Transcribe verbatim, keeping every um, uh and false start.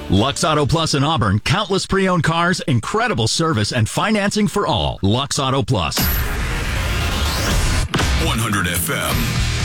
Lux Auto Plus in Auburn. Countless pre-owned cars, incredible service, and financing for all. Lux Auto Plus. one hundred F M.